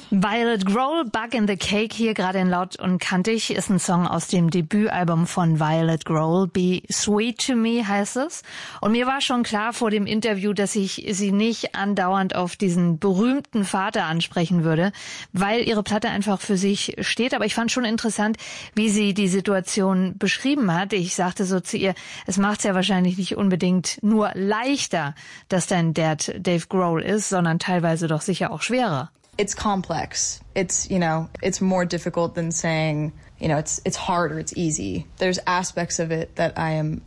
Violet Grohl, Bug in the Cake, hier gerade in Laut und Kantig, ist ein Song aus dem Debütalbum von Violet Grohl. Be Sweet to Me heißt es. Und mir war schon klar vor dem Interview, dass ich sie nicht andauernd auf diesen berühmten Vater ansprechen würde, weil ihre Platte einfach für sich steht. Aber ich fand schon interessant, wie sie die Situation beschrieben hat. Ich sagte so zu ihr, es macht es ja wahrscheinlich nicht unbedingt nur leichter, dass dein Dad Dave Grohl ist, sondern teilweise doch sicher auch schwerer. It's complex. It's more difficult than saying, it's hard or it's easy. There's aspects of it that I'm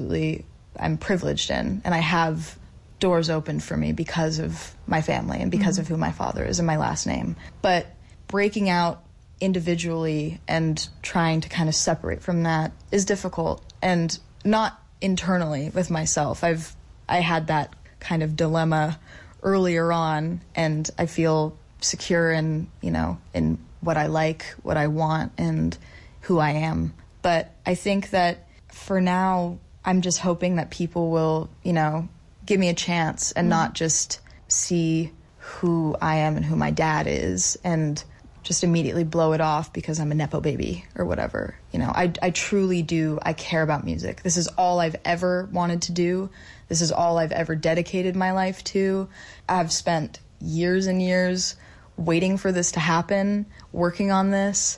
privileged in, and I have doors open for me because of my family and because of who my father is and my last name. But breaking out individually and trying to kind of separate from that is difficult, and not internally with myself. I had that kind of dilemma earlier on, and I feel secure in what I like, what I want, and who I am. But I think that for now, I'm just hoping that people will, give me a chance and not just see who I am and who my dad is and just immediately blow it off because I'm a Nepo baby or whatever. I truly do. I care about music. This is all I've ever wanted to do. This is all I've ever dedicated my life to. I've spent years and years waiting for this to happen, working on this,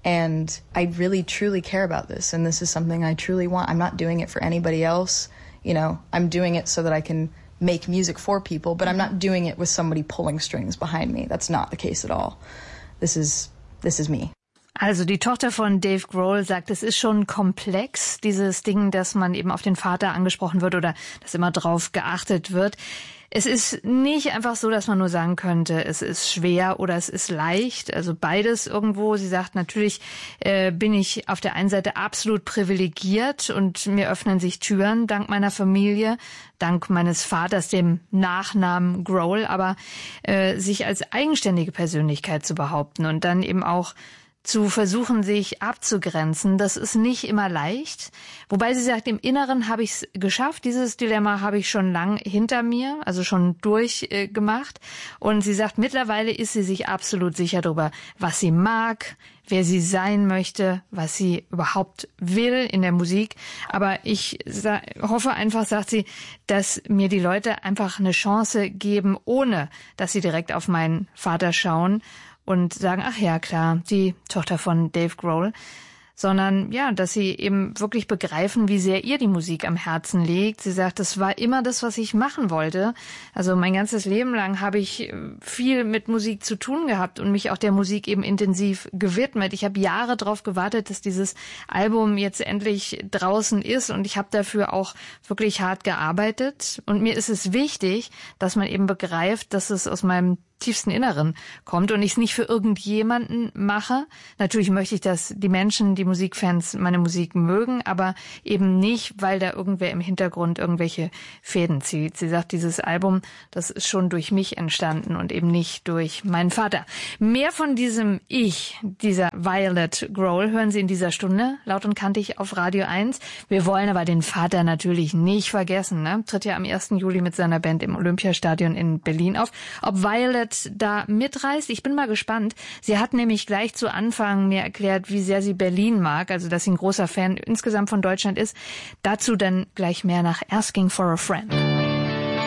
and I really truly care about this, and this is something I truly want. I'm not doing it for anybody else. I'm doing it so that I can make music for people, but I'm not doing it with somebody pulling strings behind me. That's not the case at all. This is me. Also die Tochter von Dave Grohl sagt, es ist schon komplex, dieses Ding, dass man eben auf den Vater angesprochen wird oder dass immer drauf geachtet wird. Es ist nicht einfach so, dass man nur sagen könnte, es ist schwer oder es ist leicht. Also beides irgendwo. Sie sagt, natürlich bin ich auf der einen Seite absolut privilegiert und mir öffnen sich Türen dank meiner Familie, dank meines Vaters, dem Nachnamen Grohl, aber sich als eigenständige Persönlichkeit zu behaupten und dann eben auch zu versuchen, sich abzugrenzen, das ist nicht immer leicht. Wobei sie sagt, im Inneren habe ich es geschafft. Dieses Dilemma habe ich schon lang hinter mir, also schon durchgemacht. Und sie sagt, mittlerweile ist sie sich absolut sicher darüber, was sie mag, wer sie sein möchte, was sie überhaupt will in der Musik. Aber ich hoffe einfach, sagt sie, dass mir die Leute einfach eine Chance geben, ohne dass sie direkt auf meinen Vater schauen und sagen, ach ja, klar, die Tochter von Dave Grohl, sondern ja, dass sie eben wirklich begreifen, wie sehr ihr die Musik am Herzen liegt. Sie sagt, das war immer das, was ich machen wollte. Also mein ganzes Leben lang habe ich viel mit Musik zu tun gehabt und mich auch der Musik eben intensiv gewidmet. Ich habe Jahre darauf gewartet, dass dieses Album jetzt endlich draußen ist, und ich habe dafür auch wirklich hart gearbeitet. Und mir ist es wichtig, dass man eben begreift, dass es aus meinem tiefsten Inneren kommt und ich es nicht für irgendjemanden mache. Natürlich möchte ich, dass die Menschen, die Musikfans meine Musik mögen, aber eben nicht, weil da irgendwer im Hintergrund irgendwelche Fäden zieht. Sie sagt, dieses Album, das ist schon durch mich entstanden und eben nicht durch meinen Vater. Mehr von diesem Ich, dieser Violet Grohl, hören Sie in dieser Stunde, laut und kantig auf Radio 1. Wir wollen aber den Vater natürlich nicht vergessen, ne? Tritt ja am 1. Juli mit seiner Band im Olympiastadion in Berlin auf. Ob Violet da mitreist, ich bin mal gespannt. Sie hat nämlich gleich zu Anfang mir erklärt, wie sehr sie Berlin mag, also dass sie ein großer Fan insgesamt von Deutschland ist. Dazu dann gleich mehr nach Asking for a Friend.